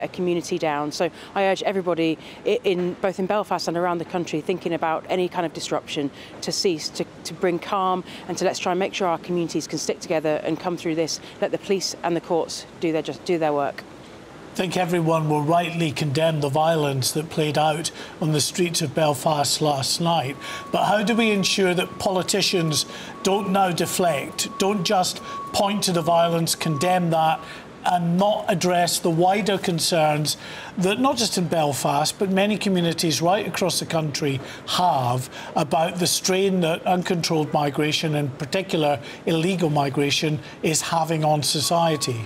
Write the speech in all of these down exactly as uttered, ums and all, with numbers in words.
a community down. So I urge everybody in both in Belfast and around the country thinking about any kind of disruption to cease, to, to bring calm, and to let's try and make sure our communities can stick together and come through this. Let the police and the courts do their just do their work. I think everyone will rightly condemn the violence that played out on the streets of Belfast last night. But how do we ensure that politicians don't now deflect, don't just point to the violence, condemn that, and not address the wider concerns that not just in Belfast but many communities right across the country have about the strain that uncontrolled migration, in particular illegal migration, is having on society?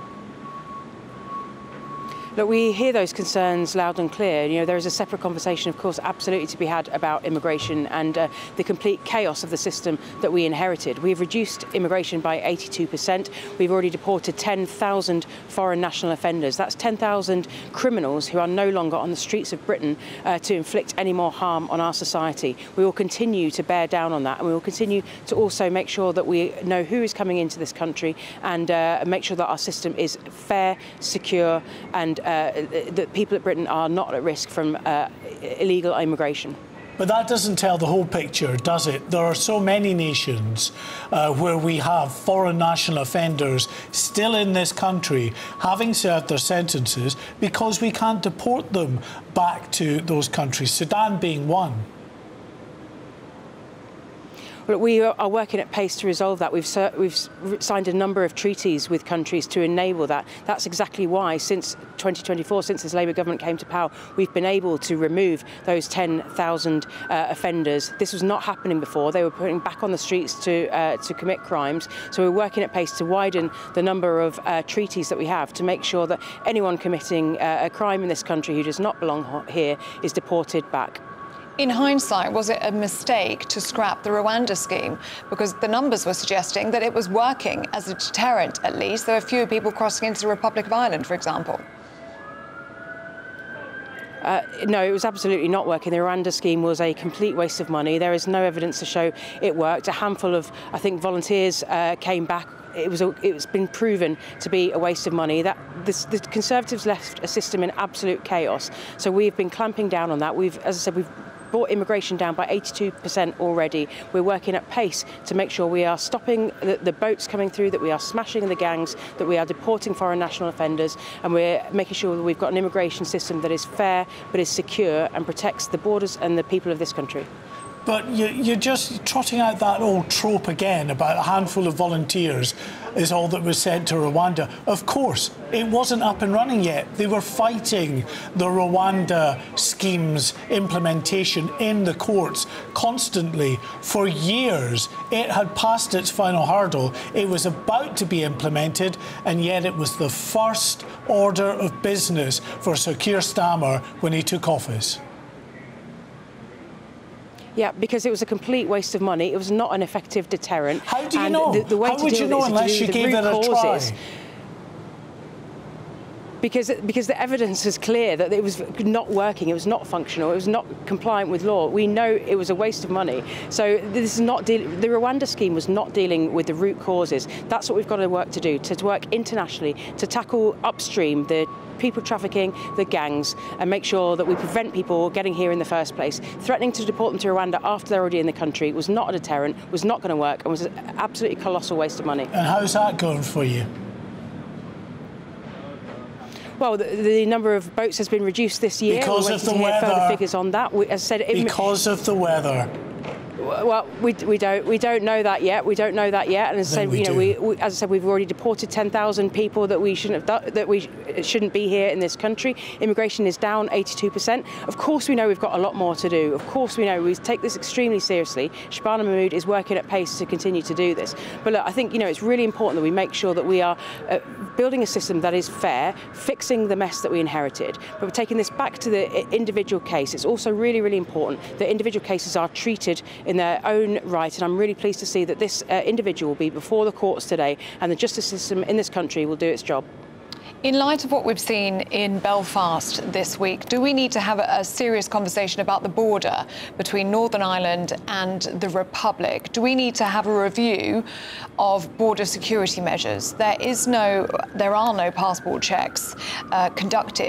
Look, we hear those concerns loud and clear. You know, there is a separate conversation, of course, absolutely to be had about immigration and uh, the complete chaos of the system that we inherited. We've reduced immigration by eighty-two percent. We've already deported ten thousand foreign national offenders. That's ten thousand criminals who are no longer on the streets of Britain uh, to inflict any more harm on our society. We will continue to bear down on that, and we will continue to also make sure that we know who is coming into this country and uh, make sure that our system is fair, secure, and Uh, that people at Britain are not at risk from uh, illegal immigration. But that doesn't tell the whole picture, does it? There are so many nations uh, where we have foreign national offenders still in this country having served their sentences because we can't deport them back to those countries, Sudan being one. Well, we are working at pace to resolve that. We've, we've signed a number of treaties with countries to enable that. That's exactly why, since twenty twenty-four, since this Labour government came to power, we've been able to remove those ten thousand uh, offenders. This was not happening before. They were putting back on the streets to, uh, to commit crimes. So we're working at pace to widen the number of uh, treaties that we have to make sure that anyone committing uh, a crime in this country who does not belong here is deported back. In hindsight, was it a mistake to scrap the Rwanda scheme? Because the numbers were suggesting that it was working as a deterrent, at least. There were fewer people crossing into the Republic of Ireland, for example. Uh, no, it was absolutely not working. The Rwanda scheme was a complete waste of money. There is no evidence to show it worked. A handful of, I think, volunteers uh, came back. It was a, it's been proven to be a waste of money. That this, the Conservatives left a system in absolute chaos. So we've been clamping down on that. We've, as I said, we've brought immigration down by eighty-two percent already. We're working at pace to make sure we are stopping the, the boats coming through, that we are smashing the gangs, that we are deporting foreign national offenders, and we're making sure that we've got an immigration system that is fair but is secure and protects the borders and the people of this country. But you, you're just trotting out that old trope again about a handful of volunteers is all that was sent to Rwanda. Of course, it wasn't up and running yet. They were fighting the Rwanda scheme's implementation in the courts constantly for years. It had passed its final hurdle. It was about to be implemented, and yet it was the first order of business for Sir Keir Starmer when he took office. Yeah, because it was a complete waste of money. It was not an effective deterrent. How do you and know? The, the way How to would deal you know with it unless is you to do gave with it the a root causes. try? Because, because the evidence is clear that it was not working, it was not functional, it was not compliant with law. We know it was a waste of money. So this is not deal the Rwanda scheme was not dealing with the root causes. That's what we've got to work to do, to, to work internationally, to tackle upstream the people trafficking, the gangs, and make sure that we prevent people getting here in the first place. Threatening to deport them to Rwanda after they're already in the country was not a deterrent, was not going to work, and was an absolutely colossal waste of money. And how's that going for you? Well, the, the number of boats has been reduced this year. Because We're of the to hear weather. Further figures on that. We, as I said, because of the weather. Well, we, we don't we don't know that yet. We don't know that yet. And as I said, you know, we, we as I said, we've already deported ten thousand people that we shouldn't have done, that we shouldn't be here in this country. Immigration is down eighty-two percent. Of course, we know we've got a lot more to do. Of course, we know we take this extremely seriously. Shabana Mahmood is working at pace to continue to do this. But look, I think you know it's really important that we make sure that we are uh, building a system that is fair, fixing the mess that we inherited. But we're taking this back to the individual case. It's also really, really important that individual cases are treated in their own right, and I'm really pleased to see that this uh, individual will be before the courts today, and the justice system in this country will do its job. In light of what we've seen in Belfast this week, do we need to have a, a serious conversation about the border between Northern Ireland and the Republic? Do we need to have a review of border security measures? There is no, there are no passport checks uh, conducted